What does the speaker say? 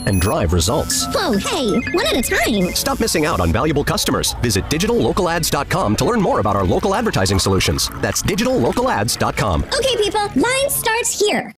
and drive results. Whoa, hey, one at a time. Stop missing out on valuable customers. Visit digitallocalads.com to learn more about our local advertising solutions. That's digitallocalads.com. Okay, people, line starts here.